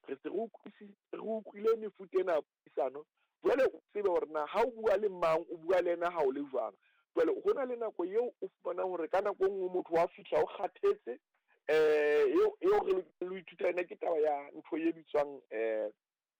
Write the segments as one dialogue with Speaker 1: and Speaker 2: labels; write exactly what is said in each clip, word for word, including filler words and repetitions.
Speaker 1: re se re utlwisise re utlwile mefuta ena ya puisano jwale o tsebe hore na ha o bua le mang o bua le ena ha o le jwang jwale go na le nako eo o fumana hore ka nako nngwe motho wa fihla o kgathetse eh eo eo re lo ithuta ena ke taba ya ntho e bitswang eh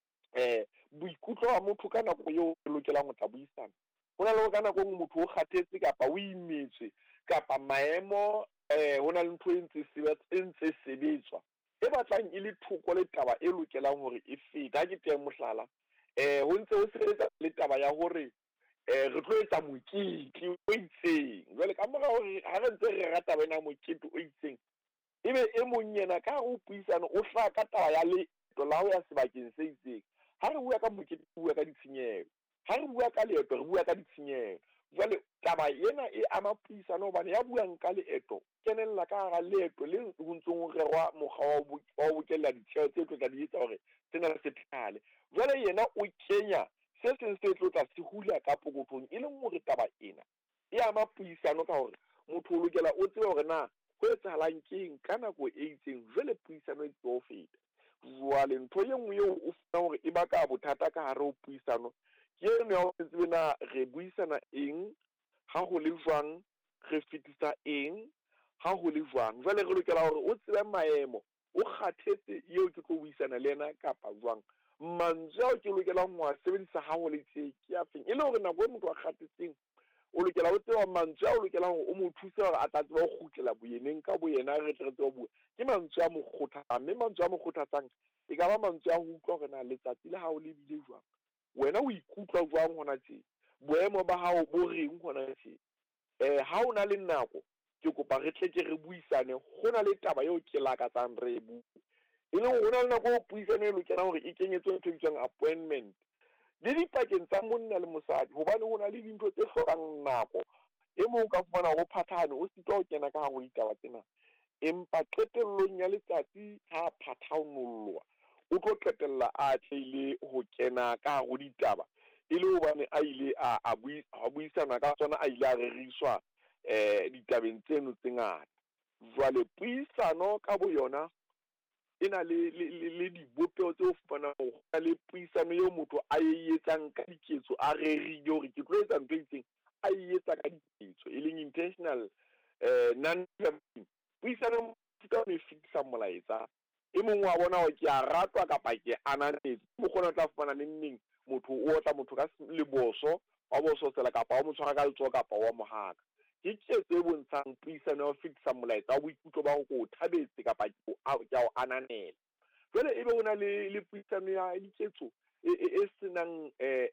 Speaker 1: eh boikutlo wa motho ka nako eo re lokelang go tla buisana go na le ka nako nngwe motho o kgathetse kapa o imetswe kapa maemo eh hona le ntho e ntse se ntse sebetswa e batlang e le thoko le taba e lokelang hore e feta ke teng mohlala eh ho ntse ho sebetsa le taba ya hore eh re tlo etsa mokete o itseng jwale ka mora hore ha re ntse re rata bana mokete o itseng ebe e mong yena ka go puisana o hla ka taba ya leeto la ho ya sebakeng se itseng ha re bua ka mokete re bua ka ditshenyehelo ha re bua ka leeto re bua ka ditshenyehelo jwale taba yena e ama puisano hobane ya buang ka leeto kenella ka gara leeto le ho ntsong ho rerwa mokgwa wa ho bokella ditjhelete tse tlo tla di etsa hore tsena se phale jwale yena o kenya se seng se tlo tla se hula ka pokothong e leng hore taba ena e ama puisano ka hore motho o lokela o tsebe hore na go etsahalang keng ka nako e itseng jwale puisano e tlo feta jwale ntho e nngwe eo o fana hore e baka bothata ka hare ho puisano ke eno ya ho tsebe na re buisana eng ha go le jwang re fetisa eng ha go le jwang jwale re lokela hore o tsebe maemo o kgathetse eo ke tlo buisana le ena kapa jwang mantswe ao ke lokelang ho a sebedisa ha go le tse ke a feng e le hore nako e motho a kgathetseng o lokela o tseba mantswe ao lokelang hore o mo thuse hore a tla tseba ho kgutlela boyeneng ka boyena re tle re tseba bua ke mantswe a mo kgothatsa mme mantswe a mo kgothatsang e ka ba mantswe a ho utlwa hore na letsatsi le ha o lebile jwang wena o ikutlwa jwang hona tje boemo ba hao bo reng hona tje eh ha o na le nako ke kopa re tle ke re buisane go na le taba eo ke lakatsang re bu e le go na le nako o puisane lo kena hore e kenyetswe ntho bitswang appointment le dipakeng tsa monna le mosadi hobane ho na le dintho tse hlokang nako e mong ka fumana go phathane o sitwa ho kena ka go ditaba tsena empa qetellong ya letsatsi ha phathaonollwa o tlo qetella a tlile ho kena ka go ditaba e le hobane a ile a buisana ka tsona a ile a reriswa eh ditabeng tseno tse ngata jwale puisano ka bo yona ena le le dibopeo tse o fana ho ka le puisano eo motho a e etsang ka diketso a rerile hore ke tlo etsa ntho e itseng a e etsa ka diketso e leng intentional eh non puisano ka ne fitisa molaetsa e mong wa bona ho ke a ratwa kapa ke ananetse mo kgona tla fana le neng motho o tla motho ka leboso wa boso tsela kapa wa motshwara ka letso kapa wa mohaka ke ke tse bontshang puisano ya fitisa molaetsa wa boikutlo ba go thabetse kapa ke a o ananela jwale ebe hona le le puisano ya diketso e senang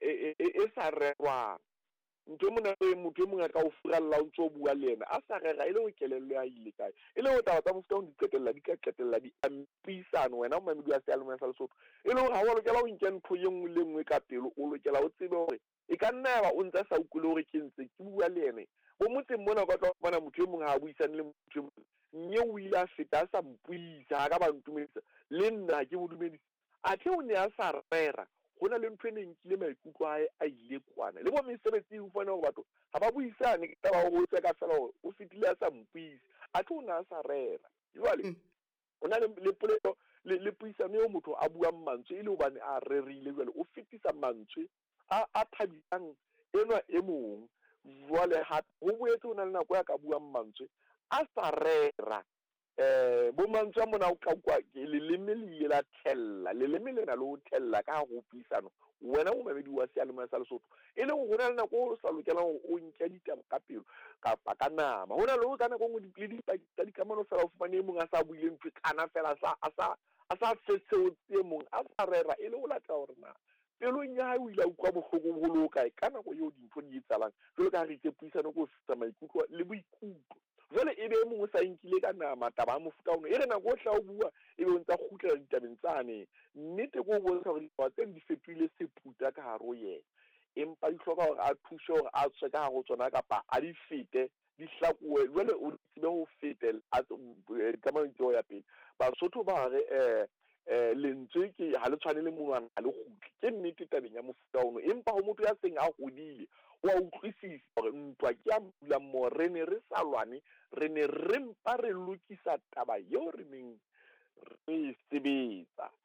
Speaker 1: e sa rerwang ntho mona e motho e mongata o furalla o ntso bua le ena a sa rera ile o kelello ya ile kae ile o taba tsa mofuta o di qetella di ka qetella di ampisano wena o mamedi ya sealemo sa Lesotho ile o ha wa lokela o nke ntho ye nngwe le nngwe ka pelo o lokela o tsebe hore e ka nna ba o ntse sa ukule hore ke ntse ke bua le ene bo motseng mona ka tla bona motho e mong ha a buisane le motho e mong mme o ile a feta sa mpuisa ha ka ba ntumedisa le nna ke mo dumedisa a the o ne a sa rera gona le ntwe neng kile maikutlo a a ile kwana le bo mesebetsi ho fana go batho ha ba buisane ke taba go tse ka fela o fitile a sa mpuisa a the o ne a sa rera jwale ona le le polelo le puisano yo motho a bua mantswe ile hobane a rerile jwale o fitisa mantswe a a thabisang enwa e mong jwale ha go boetse ona le nako ya ka bua mantswe a sa rera eh bo mantswe mona o ka kwa le leme le la thella le leme le na le ho thella ka go puisano wena o mamedi wa sealemo sa Lesotho e le go na le nako o sa lokela o nke ditaba ka pelo kapa ka nama hona le o kana go di le dipaki tsa dikamano fela o fumane mong a sa buile ntwe kana fela sa a sa a sa fetse tse mong a sa rera e le o latla hore na pelo nya ha o ile ukwa bohloko bolo kae kana go yo dintho di etsalang jwale ka re ke puisano go fitsa maikutlo le boikutlo jwale ebe mongwe sa inkile ka nama taba a mofuta ono e re na go hla o bua ebe o ntsa khutlela ditabeng tsane nnete go go sa gore ba tse di fetile sephuta ka haro yena empa di hloka hore a thushe hore a tswe ka go tsona kapa a di fete di hlakuwe jwale o tsebe ho fetela a ka mantso ya pele ba Sotho ba re eh eh lentswe ke ha le tshwane le monwana le khutli ke nnete tabeng ya mofuta ono empa ho motho ya seng a godile wa utlwisisa hore ntwa ke a bula mo re ne re sa lwane re ne re mpa re lokisa taba yo re neng re sebetsa